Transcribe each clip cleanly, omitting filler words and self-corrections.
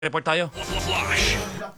Report tayo. Flash.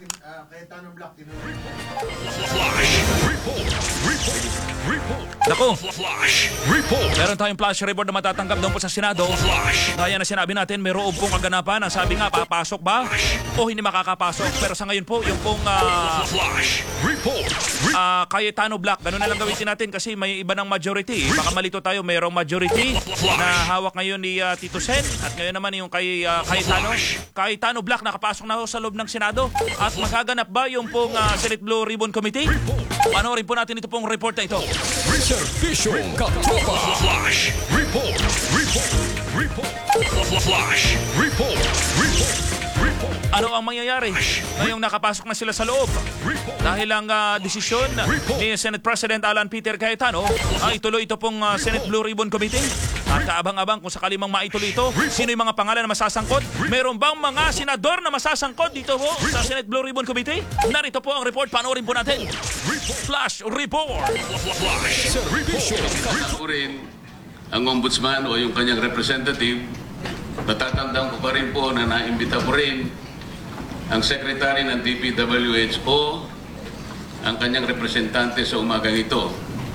Naku, Flash. Report. meron tayong flash report na matatanggap doon po sa Senado. Flash. Gaya na sinabi natin, may roob pong kaganapan. Ang sabi nga, papasok ba o hindi makakapasok? Pero sa ngayon po, yung pong Flash. Report. Cayetano Black, ganun na lang gawin natin kasi may iba ng majority. Baka malito tayo, mayroong majority na hawak ngayon ni Tito Sen. At ngayon naman yung kay Cayetano Black nakapasok na ho sa loob ng Senado. At magaganap ba yung pong Senate Blue Ribbon Committee? Panoorin po natin ito pong report na ito. Servisyong Katropa. Flash. Report. Report. Report. Flash. Report. Report. Report. Ano ang mangyayari ngayong nakapasok na sila sa loob? Dahil ang desisyon ni Senate President Alan Peter Cayetano ay ituloy ito pong Senate Blue Ribbon Committee. At kaabang-abang kung sakali mang maituloy ito, sino yung mga pangalan na masasangkot? Meron bang mga senador na masasangkot dito po sa Senate Blue Ribbon Committee? Narito po ang report, panoorin po natin. Flash Report! Servisyong Ako rin, ang ombudsman o yung kanyang representative, natatandaan ko pa rin po na naimbita ko rin ang secretary ng DPWH o ang kanyang representante sa umagang ito.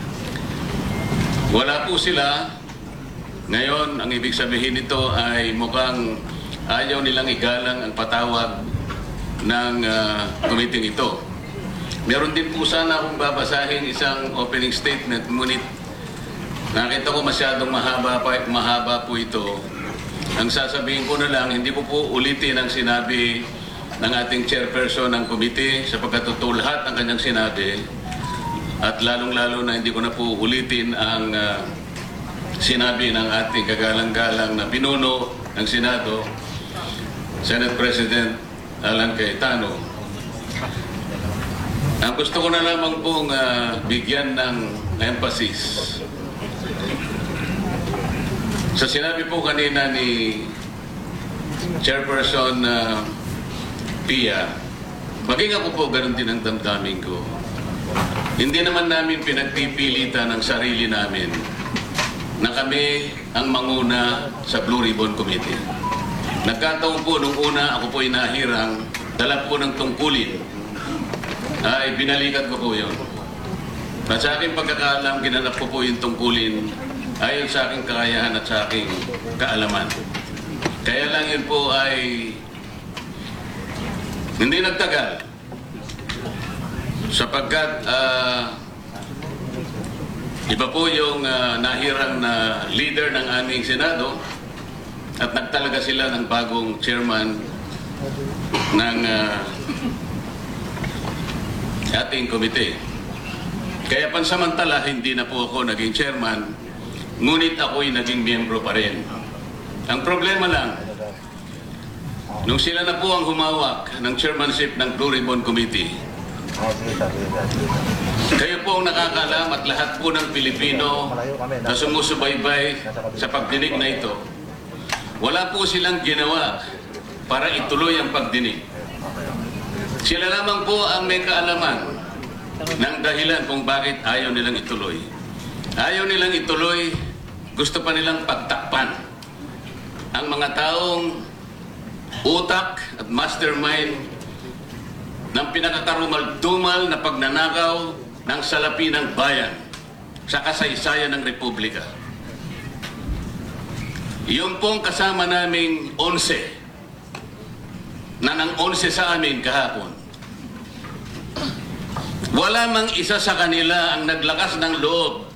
Wala po sila. Ngayon, ang ibig sabihin nito ay mukhang ayaw nilang igalang ang patawag ng committee ito. Meron din po sana akong babasahin isang opening statement, ngunit nakita ko masyadong mahaba po ito. Ang sasabihin ko na lang, hindi ko po ulitin ang sinabi ng ating chairperson ng committee sapagkat totoo lahat ang kanyang sinabi. At lalong-lalo na hindi ko na po ulitin ang sinabi ng ating kagalang-galang na pinuno ng Senado, Senate President Alan Cayetano. Ang gusto ko na lamang pong bigyan ng emphasis sa sinabi po kanina ni Chairperson Pia, maging ako po ganun din ang damdamin ko. Hindi naman namin pinagpipilitan ang sarili namin na kami ang manguna sa Blue Ribbon Committee. Nagkataon po nung una ako po inahirang dala po ng tungkulin ay binalikat ko po yun. At sa aking pagkakaalam, ginanap ko po yung tungkulin ayon sa aking kakayahan at sa aking kaalaman. Kaya lang yun po ay hindi nagtagal sapagkat iba po yung nahirang na leader ng aming Senado at nagtalaga sila ng bagong chairman ng ating komite. Kaya pansamantala hindi na po ako naging chairman, ngunit ako'y naging miyembro pa rin. Ang problema lang, nung sila na po ang humawak ng chairmanship ng Blue Ribbon Committee, kayo po ang nakakaalam at lahat po ng Pilipino na sumusubaybay sa pagdinig na ito, wala po silang ginawa para ituloy ang pagdinig. Sila lamang po ang may kaalaman ng dahilan kung bakit ayaw nilang ituloy. Ayaw nilang ituloy, gusto pa nilang pagtakpan ang mga taong utak at mastermind ng pinakakarumal-dumal na pagnanakaw ng salapi ng bayan sa kasaysayan ng Republika. Yung pong kasama naming 11 na nang 11 sa amin kahapon, wala mang isa sa kanila ang naglakas ng loob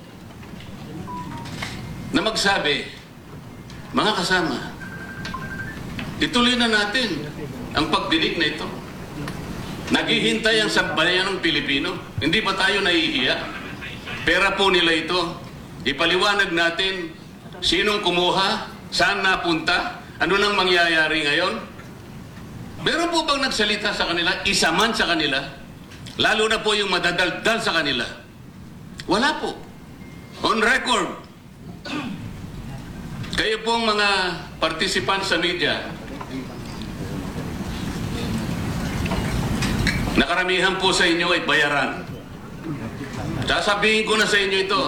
na magsabi, mga kasama, ituloy na natin ang pagdinig na ito. Naghihintay ang sambayan ng Pilipino. Hindi ba tayo nahihiya? Pera po nila ito. Ipaliwanag natin sinong kumuha, saan napunta, ano nang mangyayari ngayon. Meron po bang nagsalita sa kanila, isa man sa kanila? Lalo na po yung madadaldal sa kanila. Wala po. On record. Kayo pong mga participants sa media, nakaramihan po sa inyo ay bayaran. Sasabihin ko na sa inyo ito.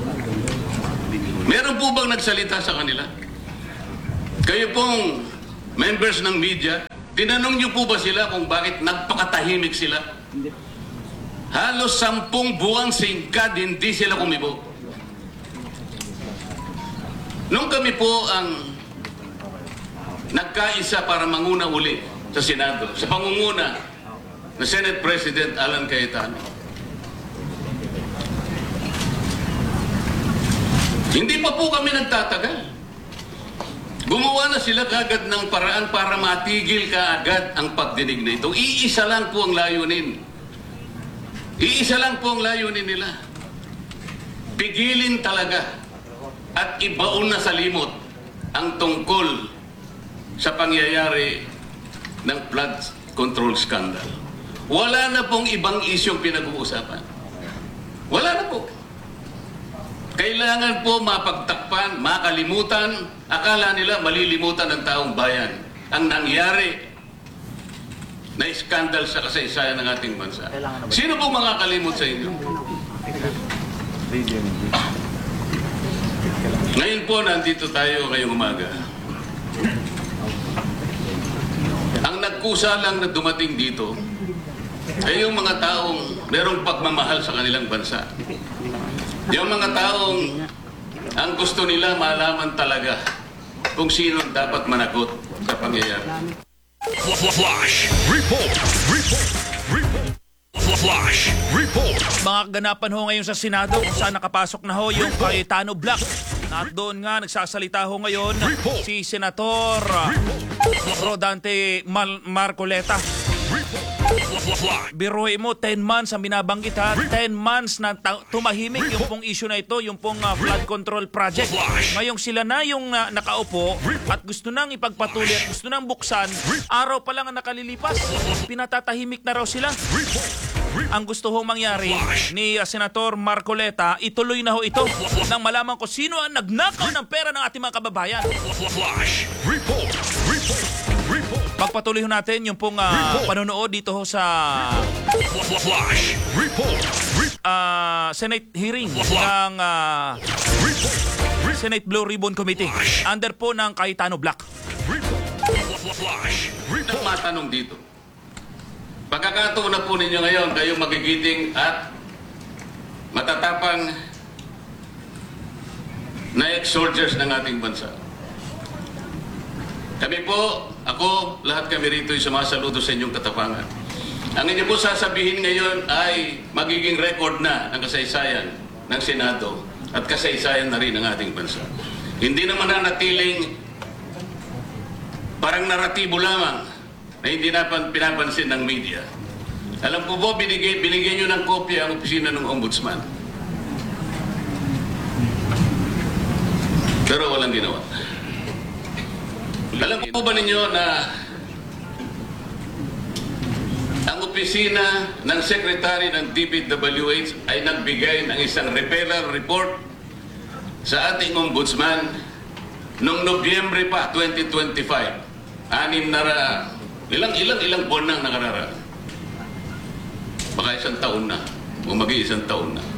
Meron po bang nagsalita sa kanila? Kayo pong members ng media, tinanong niyo po ba sila kung bakit nagpakatahimik sila? Halos 10 buwang singkad, hindi sila kumibo. Nung kami po ang nagkaisa para manguna uli sa Senado, sa pangunguna na Senate President Alan Cayetano, hindi pa po kami nagtatagal. Gumawa na sila kagad ng paraan para matigil kaagad ang pagdinig na ito. Iisa lang po ang layunin. Iisa lang po ang layunin nila. Pigilin talaga at ibaon na sa limot ang tungkol sa pangyayari ng flood control scandal. Wala na pong ibang isyong pinag-uusapan. Wala na po. Kailangan po mapagtakpan, makalimutan, akala nila malilimutan ng taong bayan ang nangyari na skandal sa kasaysayan ng ating bansa. Sino po makakalimot sa inyo? Ngayon po, nandito tayo ngayong umaga. Ang nagkusa lang na dumating dito ay yung mga taong merong pagmamahal sa kanilang bansa. Yung mga taong ang gusto nila malaman talaga kung sino dapat managot sa pangyayari. Flash report. Flash report. Mga ganapan ho ngayon sa Senado kung saan nakapasok na ho yung Cayetano Black. At doon nga nagsasalita ho ngayon si Senator Rodante Marcoleta. Biruin mo, 10 months ang binabanggit ha. 10 months na tumahimik yung pong issue na ito, yung pong flood control project. Ngayong sila na yung nakaupo at gusto nang ipagpatuloy at gusto nang buksan, araw pa lang ang nakalilipas. Pinatatahimik na raw sila. Ang gusto hong mangyari ni Senator Marcoleta, ituloy na ho ito nang malaman ko sino ang nagnakaw ng pera ng ating mga kababayan. Flash report. Pagpatuloy ho natin yung pong panonood dito ho sa Flash report. Senate hearing ng Senate Blue Ribbon Committee under po ng Cayetano Black. Flash Ang matanong dito, pagkakataon na po ninyo ngayon, kayong magigiting at matatapang na ex-soldiers ng ating bansa. Kami po, ako, lahat kami rito ay sumasaludo sa inyong katapangan. Ang inyo po sasabihin ngayon ay magiging record na ng kasaysayan ng Senado at kasaysayan na rin ng ating bansa. Hindi naman nanatiling parang naratibo lamang na hindi pinapansin ng media. Alam po po, binigyan nyo ng kopya ang opisina ng Ombudsman. Pero walang ginawa. Alam po ba ninyo na ang opisina ng Secretary ng DPWH ay nagbigay ng isang referral report sa ating Ombudsman noong Nobyembre pa, 2025. Ilang buwan nang nakararaan. Baka isang taon na, o mag-iisang taon na.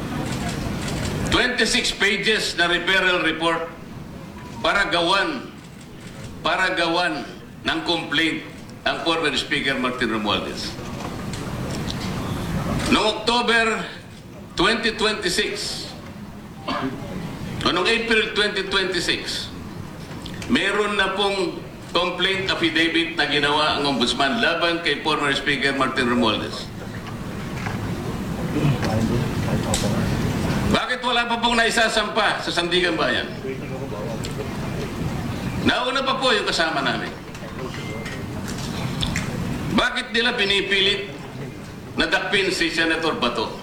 26 pages na referral report para gawan ng complaint ang former Speaker Martin Romualdez. Noong October 2026, o noong April 2026, meron na pong complaint affidavit na ginawa ang Ombudsman laban kay former Speaker Martin Romualdez. Bakit wala pa pong naisasampa sa Sandigan Bayan? Nauna pa po yung kasama namin. Bakit nila pinipilit na dakpin si Senator Bato?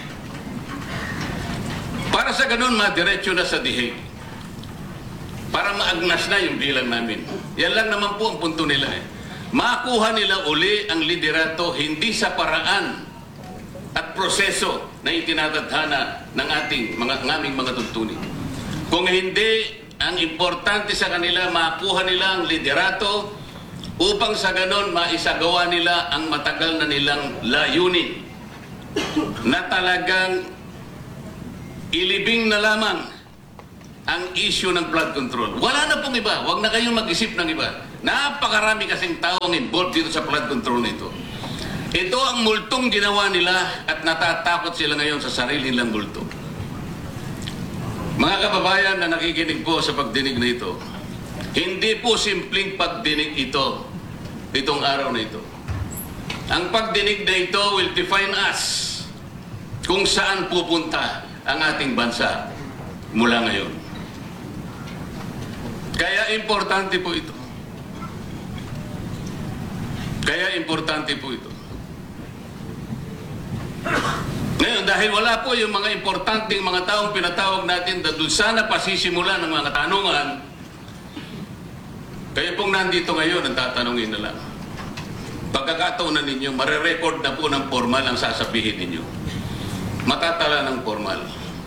Para sa ganun, madiretso na sa dihig. Para maagnas na yung bilang namin. Yan lang naman po ang punto nila. Makuha nila uli ang liderato hindi sa paraan at proseso na itinatadhana ng aming mga tuntunin. Kung hindi, ang importante sa kanila, makuha nila ang liderato upang sa ganon maisagawa nila ang matagal na nilang layunin na talagang ilibing na lamang ang issue ng flood control. Wala na pong iba. Huwag na kayong mag-isip ng iba. Napakarami kasing taong involved dito sa flood control nito. Ito ang multong ginawa nila at natatakot sila ngayon sa sarili nilang multo. Mga kababayan na nakikinig po sa pagdinig na ito, hindi po simpleng pagdinig ito, itong araw na ito. Ang pagdinig na ito will define us kung saan pupunta ang ating bansa mula ngayon. Kaya importante po ito. Ngayon, dahil wala po yung mga importanteng mga taong pinatawag natin na doon sana pasisimulan ng mga tanungan, kayo pong nandito ngayon ang tatanungin na lang. Pagkakataon na ninyo, marirecord na po ng formal ang sasabihin ninyo. Matatala ng formal.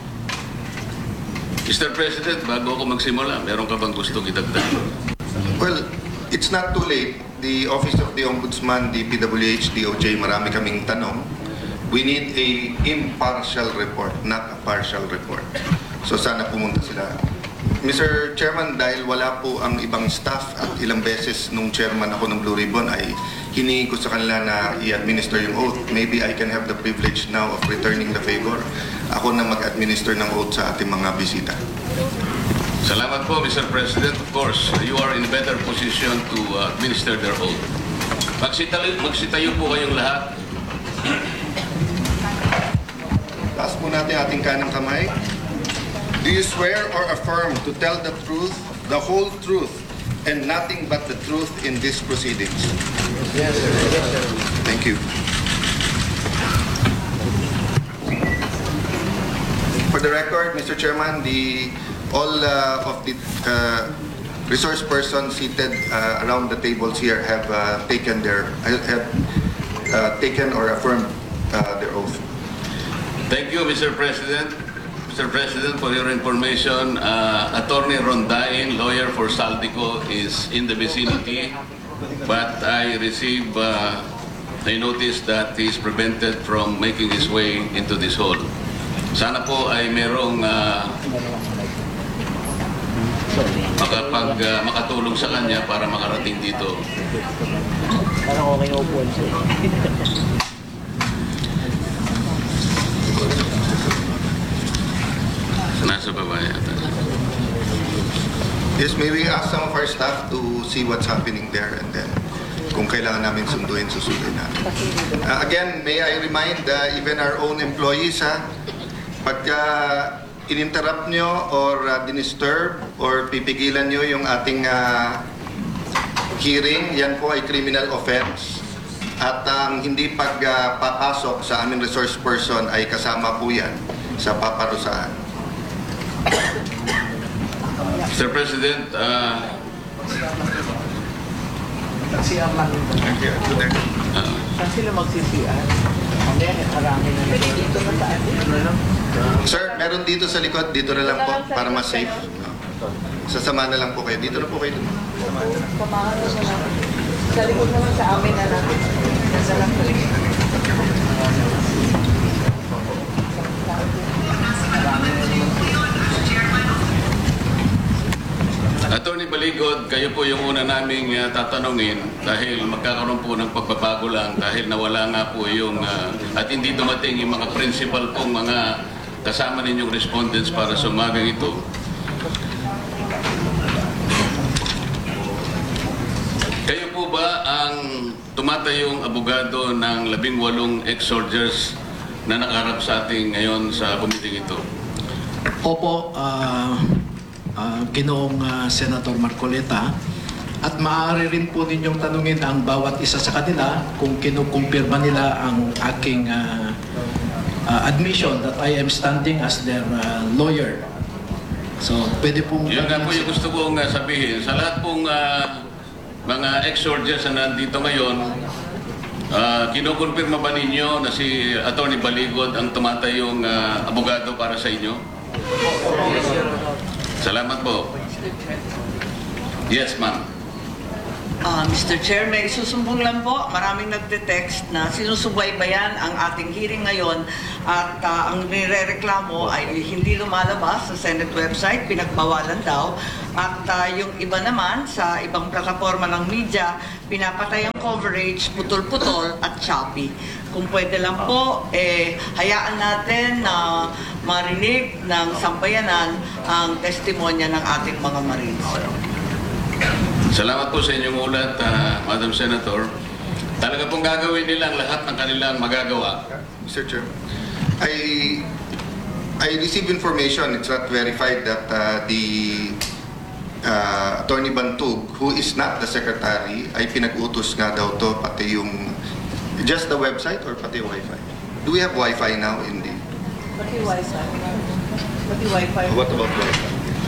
Mr. President, bago ako magsimula, meron ka bang gustong idagdag? Well, it's not too late. The Office of the Ombudsman, the PWH, DOJ, marami kaming tanong. We need a impartial report, not a partial report. So sana pumunta sila. Mr. Chairman, dahil wala po ang ibang staff at ilang beses nung chairman ako ng Blue Ribbon ay hiningi ko sa kanila na i-administer yung oath. Maybe I can have the privilege now of returning the favor. Ako na mag-administer ng oath sa ating mga bisita. Salamat po, Mr. President. Of course, you are in better position to administer their oath. Magsitayo po kayong lahat. Taas po natin ating kanang kamay. Do you swear or affirm to tell the truth, the whole truth, and nothing but the truth in these proceedings? Yes, sir. Yes, sir. Thank you. For the record, Mr. Chairman, all of the resource persons seated around the tables here have taken or affirmed their oath. Thank you, Mr. President. Mr. President, for your information, Attorney Rondain, lawyer for Saldico, is in the vicinity, but I received a notice that he is prevented from making his way into this hall. Sana po ay merong makatulong sa kanya para makarating dito. Parang okay upuan siya. Nasa baba yata. Yes, may we ask some of our staff to see what's happening there, and then kung kailangan namin sunduin, susunduin namin. Again, may I remind even our own employees, pagka in-interrupt nyo or dinisturb or pipigilan nyo yung ating hearing, yan po ay criminal offense. At ang hindi pagpapasok sa aming resource person ay kasama po yan sa paparusahan. Mr. President, Nagsiyang lang yung saan sila magsisiyaan? Mamaya, marami na lang. Dito na saan? Sir, meron dito sa likod, dito na lang po para mas safe. Sasama na lang po kayo. Dito na po kayo. Samahan mo na lang. Sa likod naman sa amin na lang. Nasa lang sa likod. Attorney Baligod, kayo po yung una naming tatanungin dahil magkakaroon po ng pagbabago lang dahil nawala nga po yung at hindi dumating yung mga principal pong mga kasama ninyong respondents para sa umagang ito. Kayo po ba ang tumatayong abogado ng 18 ex-soldiers na nakaharap sa ating ngayon sa committee ito? Opo, Ginoong Senator Marcoleta, at maaari rin po ninyong tanungin ang bawat isa sa kanila kung kinukumpirma nila ang aking admission that I am standing as their lawyer. So, pwede pong... Yun nga po yung gusto kong sabihin. Sa lahat pong mga ex-soldiers na nandito ngayon, kinukumpirma ba ninyo na si Attorney Baligod ang tumatayong abogado para sa inyo? Salamat po. Yes, ma'am. Mr. Chair, may susumbong lang po. Maraming nagte-text na sinusubaybayan ang ating hearing ngayon at ang nirereklamo ay hindi lumalabas sa Senate website, pinagbawalan daw. At yung iba naman sa ibang plataforma ng media, pinapatay ang coverage, putol-putol at choppy. Kung pwede lang po, hayaan natin na marinig ng sampayanan ang testimonya ng ating mga Marines. Salamat po sa inyong ulat, Madam Senator. Talaga pong gagawin nila ang lahat ng kanilang magagawa. Mr. Chair, I received information, it's not verified, that the Attorney Bantug, who is not the secretary, ay pinag-utos nga daw to, pati yung, just the website or pati Wi-Fi? Do we have Wi-Fi now in the... Pati Wi-Fi. Pati Wi-Fi. What about Wi-Fi?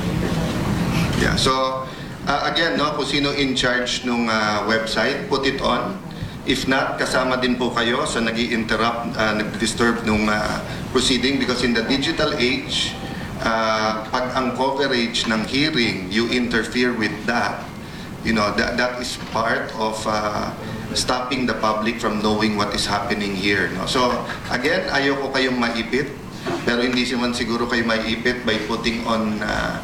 Yeah, so, again, no, kung sino in charge nung website, put it on. If not, kasama din po kayo sa nag-i-interrupt, nag-disturb nung proceeding, because in the digital age, pag ang coverage ng hearing, you interfere with that, you know, that is part of stopping the public from knowing what is happening here. No? So, again, ayoko kayong maipit, pero hindi naman siguro kayo maipit by putting on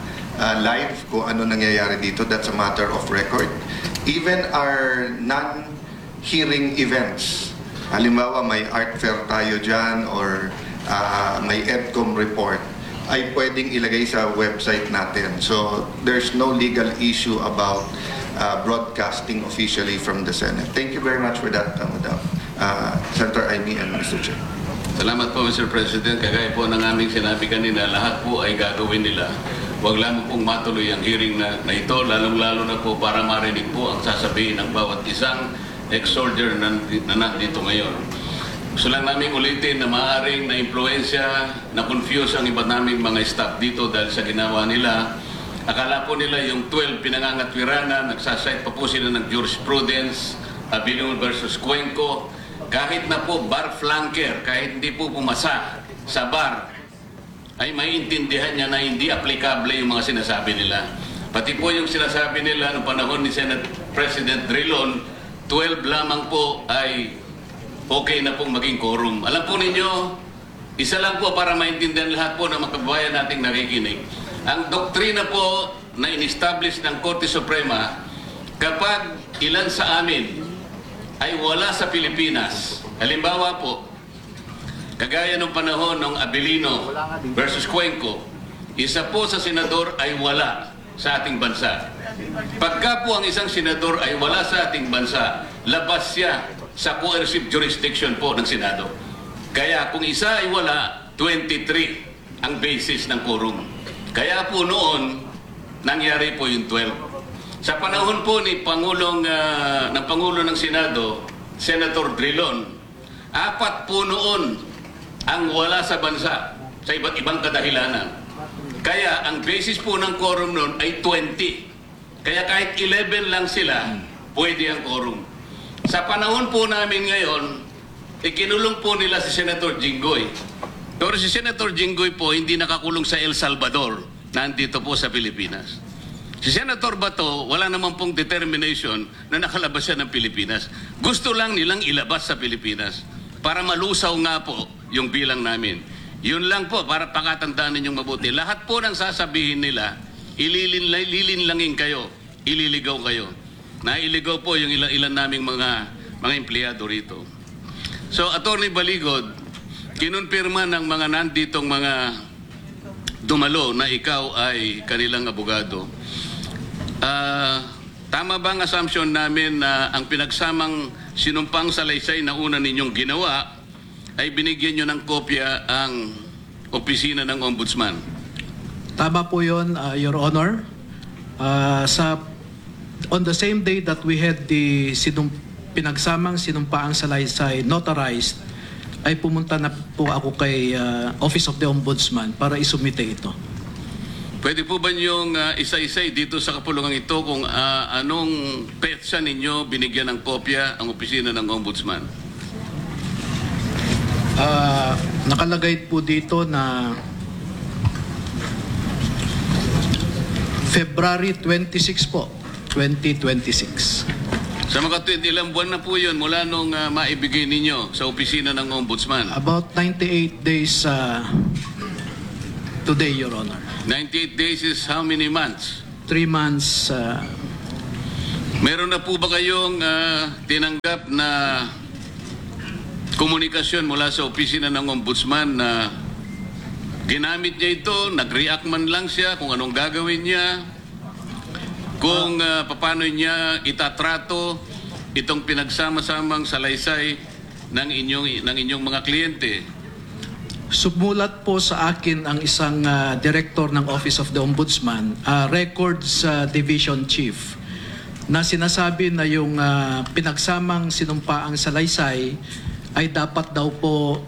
live kung ano nangyayari dito. That's a matter of record. Even our non-hearing events, halimbawa may art fair tayo dyan or may EDCOM report, ay pwedeng ilagay sa website natin. So there's no legal issue about broadcasting officially from the Senate. Thank you very much for that, Madam Senator Amy and Mr. Chair. Salamat po, Mr. President. Kagaya po ng aming sinabi kanina, lahat po ay gagawin nila. Huwag lamang pong matuloy ang hearing na ito, lalong-lalo na po para marinig po ang sasabihin ng bawat isang ex-soldier na nandito ngayon. Gusto lang namin ulitin na maaaring na-impluensya, na-confuse ang iba naming mga staff dito dahil sa ginawa nila. Akala po nila yung 12 pinangangatwiranan, nagsasite pa po sila ng jurisprudence, Abilion versus Cuenco. Kahit na po bar flanker, kahit hindi po pumasa sa bar, ay maiintindihan niya na hindi applicable yung mga sinasabi nila. Pati po yung sinasabi nila noong panahon ni Senate President Drilon, 12 lamang po ay okay na pong maging quorum. Alam po ninyo, isa lang po para maintindihan lahat po ng mga kababayan nating nakikinig. Ang doktrina po na in-establish ng Korte Suprema, kapag ilan sa amin ay wala sa Pilipinas, halimbawa po, kagaya ng panahon ng Abilino versus Cuenco, isa po sa senador ay wala sa ating bansa. Pagka po ang isang senador ay wala sa ating bansa, labas siya sa coercive jurisdiction po ng Senado. Kaya kung isa ay wala, 23 ang basis ng quorum. Kaya po noon, nangyari po yung 12. Sa panahon po ni Pangulo ng Senado, Senator Drilon, 4 po noon ang wala sa bansa sa iba't ibang kadahilanan. Kaya ang basis po ng quorum noon ay 20. Kaya kahit 11 lang sila, pwede ang quorum. Sa panahon po namin ngayon, ikinulong po nila si Senator Jinggoy. Pero si Senator Jinggoy po hindi nakakulong sa El Salvador, nandito po sa Pilipinas. Si Senator Bato, wala naman pong determination na nakalabas siya ng Pilipinas. Gusto lang nilang ilabas sa Pilipinas para malusaw nga po yung bilang namin. Yun lang po, para pakatandaan ninyong mabuti. Lahat po ng sasabihin nila, ililinlangin kayo, ililigaw kayo. Nailigaw po yung ilan naming mga empleyado rito. So, Attorney Baligod, kinonfirma ng mga nanditong mga dumalo na ikaw ay kanilang abogado. Tama ba ang assumption namin na ang pinagsamang sinumpang salaysay na una ninyong ginawa ay binigyan nyo ng kopya ang opisina ng Ombudsman? Tama po yun, Your Honor. On the same day that we had the pinagsamang sinumpaang salaysay notarized, ay pumunta na po ako kay Office of the Ombudsman para isumite ito. Pwede po ba niyong isa-isay dito sa kapulungan ito kung anong petsa ninyo binigyan ng kopya ang opisina ng Ombudsman? Nakalagay po dito na February 26 po, 2026. Sa mga ilang buwan na po yun mula nung maibigay ninyo sa opisina ng Ombudsman? About 98 days today, Your Honor. 98 days is how many months? 3 months. Meron na po ba kayong tinanggap na komunikasyon mula sa opisina ng Ombudsman na ginamit niya ito, nag-react man lang siya kung anong gagawin niya, kung paano niya itatrato itong pinagsama-samang salaysay ng inyong mga kliyente? Sumulat po sa akin ang isang director ng Office of the Ombudsman, Records Division Chief, na sinasabi na yung pinagsamang sinumpaang salaysay ay dapat daw po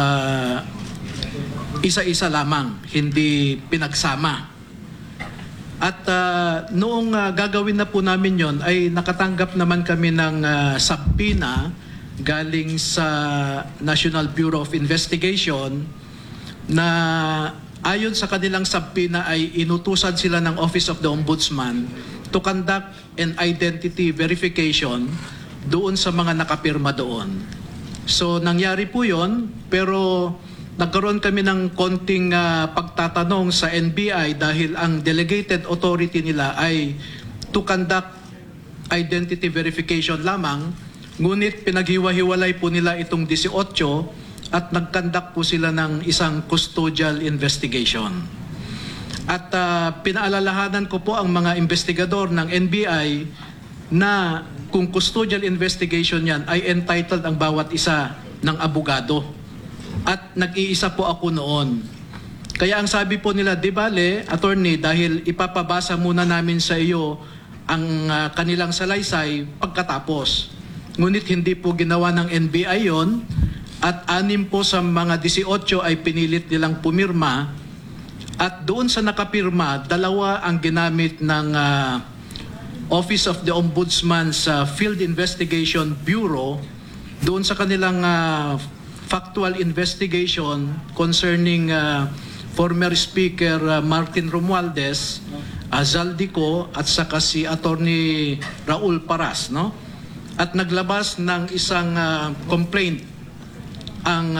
isa-isa lamang, hindi pinagsama. At noong gagawin na po namin yon ay nakatanggap naman kami ng subpoena galing sa National Bureau of Investigation na ayon sa kanilang subpoena ay inutusan sila ng Office of the Ombudsman to conduct an identity verification doon sa mga nakapirma doon. So nangyari po yon, pero nagkaroon kami ng konting pagtatanong sa NBI dahil ang delegated authority nila ay to conduct identity verification lamang, ngunit pinaghiwa-hiwalay po nila itong 18 at nag-conduct po sila ng isang custodial investigation. At pinaalalahanan ko po ang mga investigador ng NBI na kung custodial investigation yan ay entitled ang bawat isa ng abogado. At nag-iisa po ako noon. Kaya ang sabi po nila, di bale, attorney, dahil ipapabasa muna namin sa iyo ang kanilang salaysay pagkatapos. Ngunit hindi po ginawa ng NBI yon at 6 po sa mga 18 ay pinilit nilang pumirma at doon sa nakapirma, 2 ang ginamit ng Office of the Ombudsman's Field Investigation Bureau doon sa kanilang factual investigation concerning former Speaker Martin Romualdez, Zaldico at saka si Attorney Raul Paras, no? At naglabas ng isang complaint ang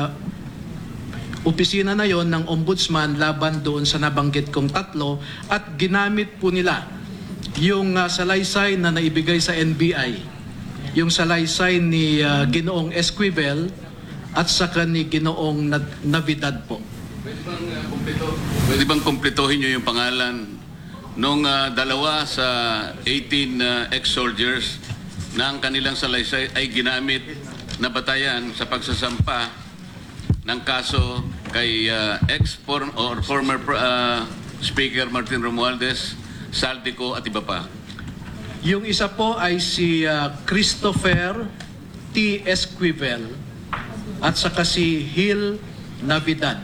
opisina na yon ng Ombudsman laban doon sa nabanggit kong 3 at ginamit po nila yung salaysay na naibigay sa NBI, yung salaysay ni Ginoong Esquivel at saka ni Ginoong Navidad po. Pwede bang kumpletohin nyo yung pangalan nung 2 sa 18 ex-soldiers na ang kanilang salaysay ay ginamit na batayan sa pagsasampa ng kaso kay former Speaker Martin Romualdez, Zaldico at iba pa? Yung isa po ay si Christopher T. Esquivel at saka si Gil Navidad.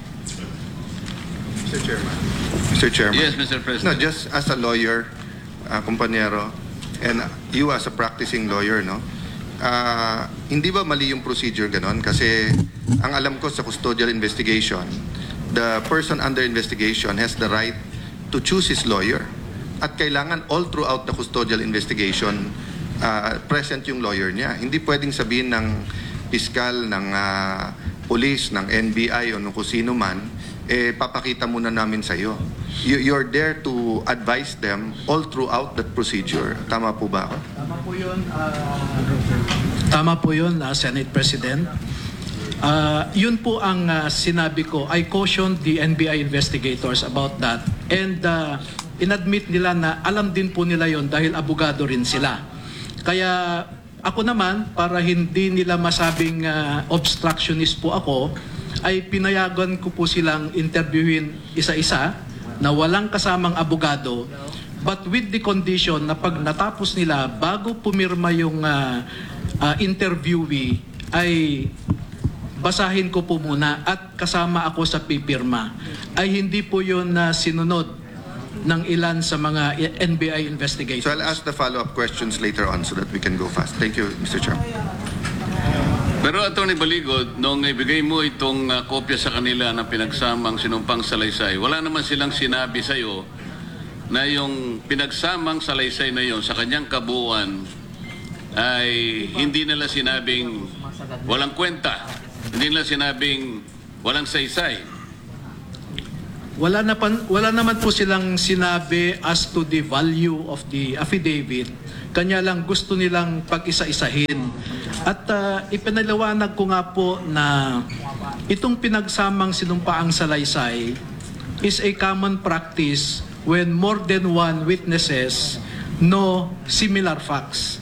Mr. Chairman. Yes, Mr. President. No, just as a lawyer, kumpanyero, and you as a practicing lawyer, no? Hindi ba mali yung procedure ganon? Kasi ang alam ko sa custodial investigation, the person under investigation has the right to choose his lawyer. At kailangan all throughout the custodial investigation, present yung lawyer niya. Hindi pwedeng sabihin ng piskal, ng police, ng NBI o ng kung sino man, papakita muna namin sa iyo. You're there to advise them all throughout that procedure. Tama po ba ako? Tama po yun, Senate President. Yun po ang sinabi ko. I cautioned the NBI investigators about that. And inadmit nila na alam din po nila yon dahil abogado rin sila. Kaya ako naman, para hindi nila masabing obstructionist po ako, ay pinayagan ko po silang interviewin isa-isa na walang kasamang abogado, but with the condition na pag natapos nila, bago pumirma yung interviewee, ay basahin ko po muna at kasama ako sa pipirma. Ay hindi po yun sinunod ng ilan sa mga NBI investigators. So I'll ask the follow-up questions later on so that we can go fast. Thank you, Mr. Chairman. Pero Atty. Baligod, nung ibigay mo itong kopya sa kanila na pinagsamang sinumpang salaysay, wala naman silang sinabi sa iyo na yung pinagsamang salaysay na yon sa kanyang kabuuan ay hindi nila sinabing walang kwenta, hindi nila sinabing walang saysay. Wala naman po silang sinabi as to the value of the affidavit. Kanya lang gusto nilang pag-isa-isahin. At ipinaliwanag ko nga po na itong pinagsamang sinumpaang salaysay is a common practice when more than one witnesses know similar facts.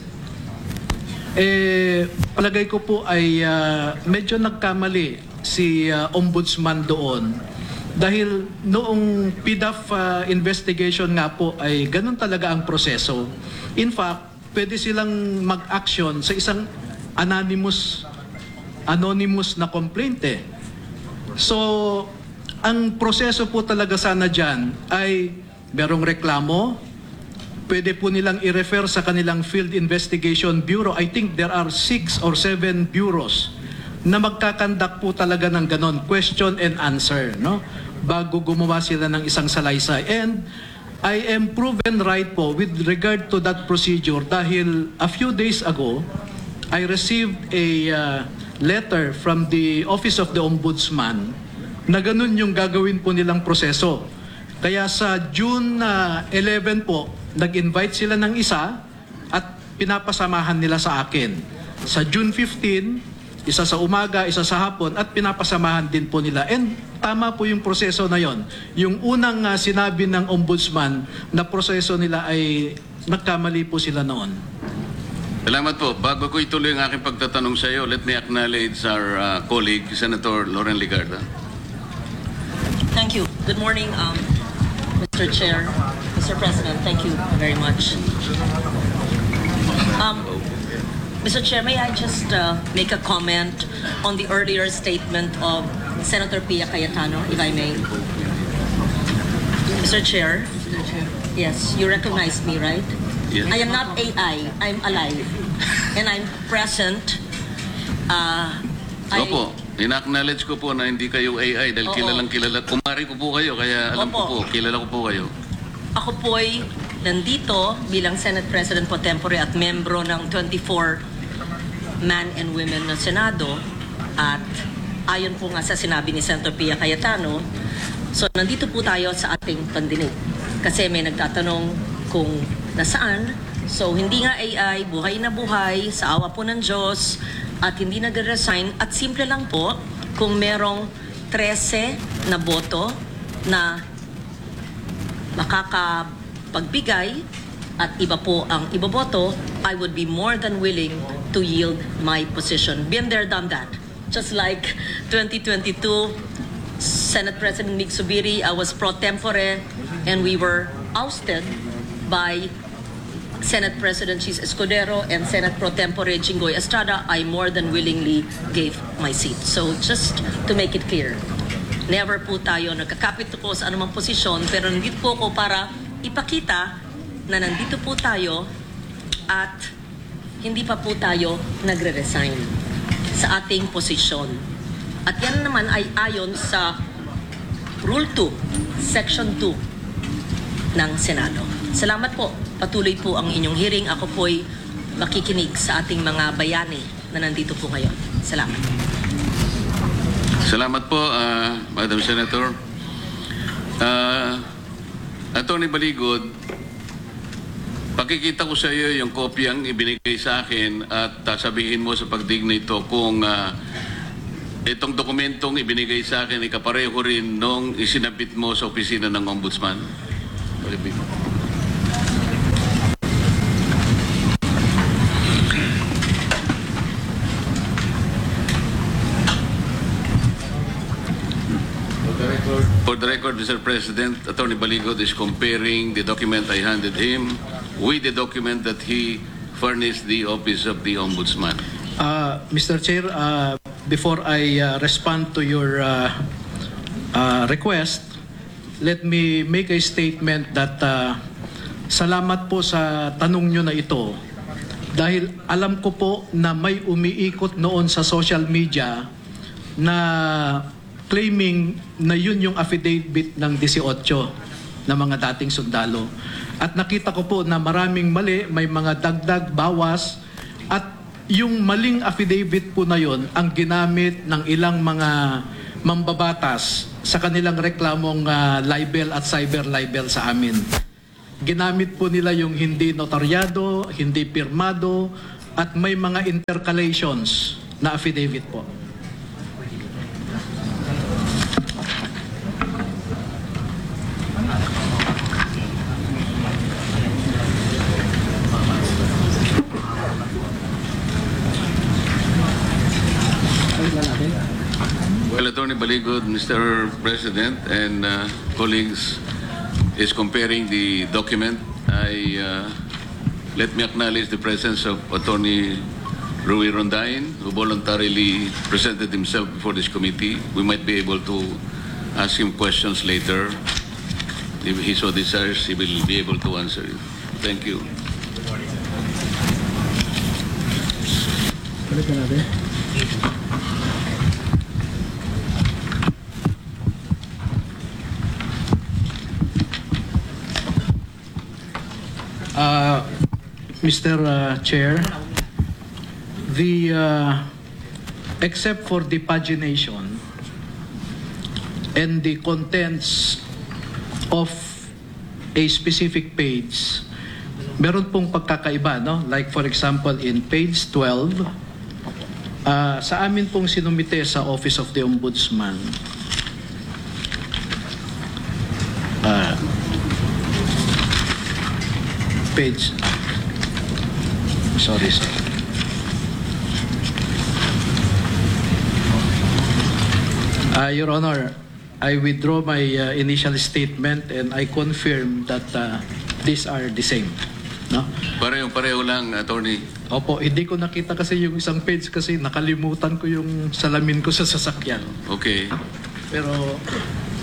Palagay ko po ay medyo nagkamali si Ombudsman doon dahil noong PDAF investigation nga po ay ganun talaga ang proseso. In fact, pwede silang mag-action sa isang anonymous na complaint eh. So, ang proseso po talaga sana dyan ay merong reklamo, pwede po nilang i-refer sa kanilang Field Investigation Bureau. I think there are 6 or 7 bureaus na magkakandak po talaga ng ganon, question and answer, no? Bago gumawa sila ng isang salaysay. And I am proven right po with regard to that procedure dahil a few days ago, I received a letter from the Office of the Ombudsman na ganun yung gagawin po nilang proseso. Kaya sa June 11 po, nag-invite sila ng isa at pinapasamahan nila sa akin. Sa June 15, isa sa umaga, isa sa hapon, at pinapasamahan din po nila. And tama po yung proseso na yon. Yung unang sinabi ng Ombudsman na proseso nila ay nagkamali po sila noon. Salamat po. Bago ko ituloy ang aking pagtatanong sa iyo, let me acknowledge our colleague, Senator Loren Legarda. Thank you. Good morning, Mr. Chair, Mr. President. Thank you very much. Mr. Chair, may I just make a comment on the earlier statement of Senator Pia Cayetano, if I may? Mr. Chair, yes, you recognize me, right? Yes. I am not AI. I'm alive. And I'm present. Opo, in-acknowledge ko po na hindi kayo AI dahil Oo. kilalang kilala. Kumari ko po kayo, kaya alam ko Opo. po, kilala ko po kayo. Ako po'y nandito bilang Senate President pro tempore at membro ng 24 man and women na Senado, at ayon po nga sa sinabi ni Senator Pia Cayetano, so nandito po tayo sa ating pandinig kasi may nagtatanong kung nasaan. So hindi nga AI, buhay na buhay sa awa po ng Diyos at hindi nag-resign, at simple lang po kung merong 13 na boto na makakapagbigay at iba po ang iboboto, I would be more than willing to yield my position. Been there, done that. Just like 2022, Senate President Mig Zubiri, I was pro tempore and we were ousted by Senate President Chis Escudero and Senate pro tempore Jinggoy Estrada. I more than willingly gave my seat. So just to make it clear, never po tayo nagkakapit po sa anumang posisyon, pero nandito po ako para ipakita na nandito po tayo at hindi pa po tayo nagre-resign sa ating posisyon. At yan naman ay ayon sa Rule 2, Section 2 ng Senado. Salamat po. Patuloy po ang inyong hearing. Ako po'y makikinig sa ating mga bayani na nandito po ngayon. Salamat. Salamat po, Madam Senator. Attorney Baligod, pakikita ko sa iyo yung kopyang ibinigay sa akin at sabihin mo sa pagdig na ito kung itong dokumentong ibinigay sa akin ay kapareho rin nung isinabit mo sa opisina ng Ombudsman. For the record, Mr. President, Attorney Baligod is comparing the document I handed him with the document that he furnished the Office of the Ombudsman. Mr. Chair, before I respond to your request, let me make a statement that salamat po sa tanong nyo na ito dahil alam ko po na may umiikot noon sa social media na claiming na yun yung affidavit ng 18 na mga dating sundalo. At nakita ko po na maraming mali, may mga dagdag, bawas, At yung maling affidavit po na yon ang ginamit ng ilang mga mambabatas sa kanilang reklamong libel at cyber libel sa amin. Ginamit po nila yung hindi notaryado, hindi pirmado, at may mga intercalations na affidavit po. Well, Attorney Baligod, Mr. President and colleagues, is comparing the document. Let me acknowledge the presence of Attorney Rui Rondain, who voluntarily presented himself before this committee. We might be able to ask him questions later. If he so desires, he will be able to answer it. Thank you. Mr. Chair, except for the pagination and the contents of a specific page, meron pong pagkakaiba, no? Like for example, in page 12, sa amin pong sinumite sa Office of the Ombudsman, page, sorry. Your Honor, I withdraw my initial statement and I confirm that these are the same. No? Pareho lang, Attorney. Opo, hindi ko nakita kasi yung isang page kasi nakalimutan ko yung salamin ko sa sasakyan. Okay. Pero